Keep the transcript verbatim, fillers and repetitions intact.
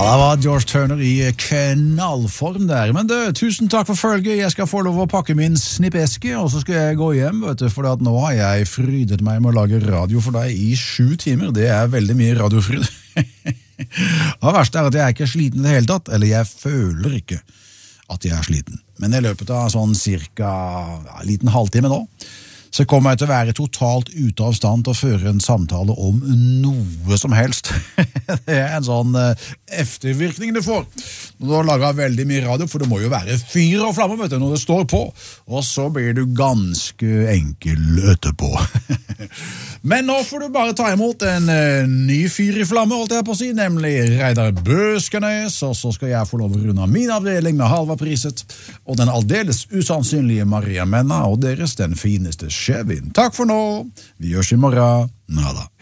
det var George Turner i knallform der. Men du, tusen takk for følget. Jeg skal få lov å pakke min snippeske, og så skal jeg gå hjem, vet du, for at nå har jeg frydet meg med å lage radio for deg i sju timer. Det er veldig mye radiofryd. Det verste er at jeg er ikke sliten i det hele tatt, eller jeg føler ikke at jeg er sliten. Men i løpet av sånn cirka ja, en liten halvtime nå, så kommer jeg til å være totalt ute av stand til å føre en samtale om noe som helst. Det er en sånn uh, eftervirkning du får når du har laget veldig mye radio, for det må jo være fyr og flamme, vet du, når det står på, og så blir du ganske enkel etterpå. Men nå får du bare ta imot en uh, ny fyr i flamme, holdt jeg på å si, nemlig Reidar Bøskenes, og så skal jeg få lov å runde av min avdeling med Halva Priset, og den aldeles usannsynlige Maria Menna, og deres den fineste Kevin. Takk for nå. Vi gjørs i morgen. Nada.